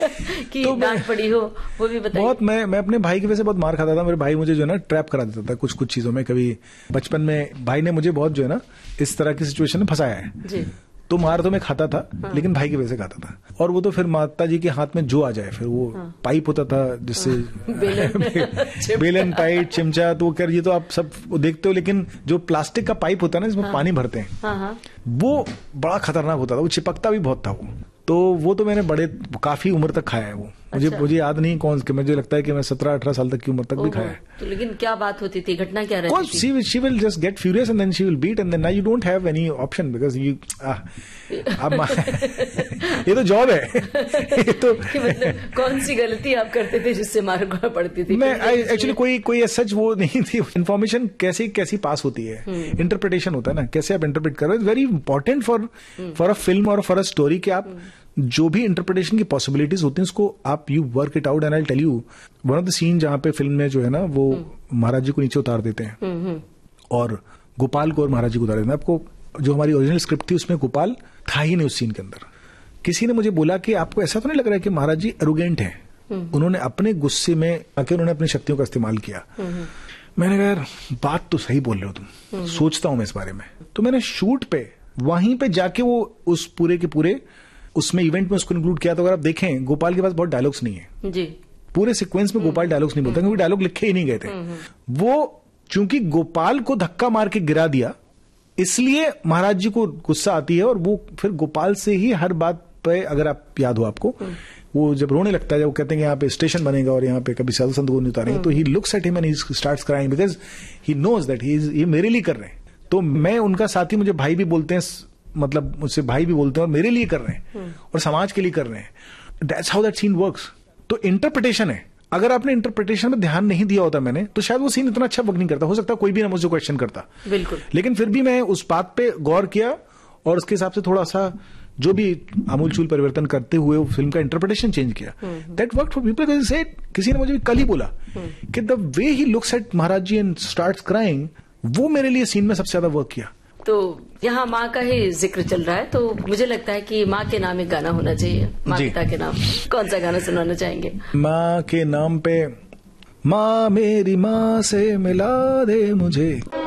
कि तो डांट पड़ी हो, वो भी बताइए। बहुत मैं अपने भाई की वजह से बहुत मार खाता था। मेरे भाई मुझे जो है ना ट्रैप करा देता था कुछ कुछ चीजों में। कभी बचपन में भाई ने मुझे बहुत जो है ना इस तरह की सिचुएशन में फंसाया है जी। तो मार तो मैं खाता था, हाँ। लेकिन भाई की वजह से खाता था। और वो तो फिर माता जी के हाथ में जो आ जाए, फिर वो पाइप होता था जिससे बेलन पाइप चिमचा, तो कर ये तो आप सब देखते हो, लेकिन जो प्लास्टिक का पाइप होता है ना जिसमें पानी भरते हैं, वो बड़ा खतरनाक होता था। वो चिपकता भी बहुत था वो। तो वो तो मैंने बड़े काफी उम्र तक खाया है वो। मुझे याद नहीं कौन कि मुझे लगता है कि मैं 17-18 साल तक की उम्र तक भी खाया है। तो लेकिन क्या बात होती थी, घटना क्या रहती थी? She will just get furious and then she will beat and then now you don't have any option because you ये तो जॉब है। ये तो मतलब कौन सी गलती आप करते थे जिससे मार पड़ती थी? मैं एक्चुअली कोई सच वो नहीं थी। इन्फॉर्मेशन कैसी पास होती है, इंटरप्रिटेशन होता है ना, कैसे आप इंटरप्रेट कर रहे हो। Very important for a film और फॉर अ स्टोरी कि आप जो भी इंटरप्रिटेशन की पॉसिबिलिटीज होती हैं उसको आप you work it out. And I tell you one of the scene जहां पे फिल्म में जो है ना वो महाराज जी को नीचे उतार देते हैं और गोपाल को और महाराज जी को उतार देते हैं। आपको जो हमारी ओरिजिनल स्क्रिप्ट थी उसमें गोपाल था ही नहीं उस सीन के अंदर। किसी ने मुझे बोला कि आपको ऐसा तो नहीं लग रहा है कि महाराज जी एरोगेंट हैं, उन्होंने अपने गुस्से में आके उन्होंने अपनी शक्तियों का इस्तेमाल किया। मैंने कहा यार बात तो सही बोल रहे हो तुम, सोचता हूं मैं इस बारे में। तो मैंने शूट पे वहीं पे जाके वो उस पूरे के पूरे उसमें इवेंट में उसको इंक्लूड किया। तो अगर आप देखें गोपाल के पास बहुत डायलॉग्स नहीं है जी। पूरे सीक्वेंस में गोपाल डायलॉग्स नहीं बोलता क्योंकि डायलॉग लिखे ही नहीं गए थे। वो चूंकि गोपाल को धक्का मार के गिरा दिया इसलिए महाराज जी को गुस्सा आती है और वो फिर गोपाल से ही हर बात पे, अगर आप याद हो आपको, वो जब रोने लगता है, जब वो कहते हैं कि यहाँ पे स्टेशन बनेगा और यहाँ पे कभी साधु संत को नहीं उतारेंगे, तो he looks at him and he starts crying because he knows that ये मेरे लिए कर रहे हैं। तो मैं उनका साथी, मुझे भाई भी बोलते हैं, मतलब मुझसे भाई भी बोलते हैं, और मेरे लिए कर रहे हैं और समाज के लिए कर रहे हैं। That's how that scene works. तो इंटरप्रिटेशन है। अगर आपने इंटरप्रिटेशन में ध्यान नहीं दिया होता मैंने, तो शायद वो सीन इतना अच्छा वर्क नहीं करता। हो सकता है कोई भी ना मुझे क्वेश्चन करता, बिल्कुल। लेकिन फिर भी मैं उस बात पे गौर किया और उसके हिसाब से थोड़ा सा जो भी आमूलचूल परिवर्तन करते हुए फिल्म का इंटरप्रिटेशन चेंज किया। That work for people. किसी ने मुझे कल ही बोला कि the way he looks at Maharaj ji and starts crying, वो मेरे लिए सीन में सबसे ज्यादा वर्क किया। तो यहाँ माँ का ही जिक्र चल रहा है, तो मुझे लगता है कि माँ के नाम एक गाना होना चाहिए, माँ पिता के नाम। कौन सा गाना सुनाना चाहेंगे? माँ के नाम पे, माँ मेरी माँ से मिला दे मुझे।